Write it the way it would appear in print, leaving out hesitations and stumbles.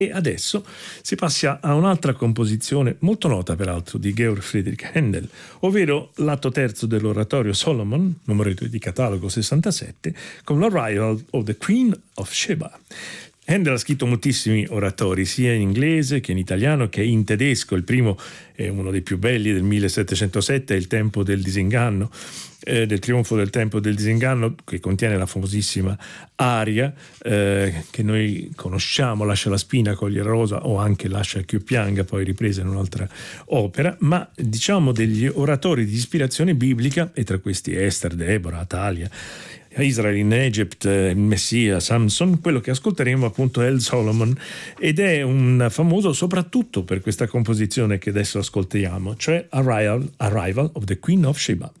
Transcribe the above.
E adesso si passa a un'altra composizione molto nota peraltro di Georg Friedrich Händel, ovvero l'atto terzo dell'oratorio Solomon, numero di catalogo 67, con l'Arrival of the Queen of Sheba. Händel ha scritto moltissimi oratori, sia in inglese che in italiano che in tedesco. Il primo è uno dei più belli del 1707, è Il tempo del disinganno, del trionfo del tempo del disinganno, che contiene la famosissima aria che noi conosciamo, Lascia la spina, coglie la rosa, o anche Lascia che io pianga, poi ripresa in un'altra opera, ma diciamo degli oratori di ispirazione biblica, e tra questi Esther, Deborah, Atalia, Israel in Egypt, il Messia, Samson. Quello che ascolteremo appunto è il Solomon, ed è un famoso soprattutto per questa composizione che adesso ascoltiamo, cioè Arrival of the Queen of Sheba.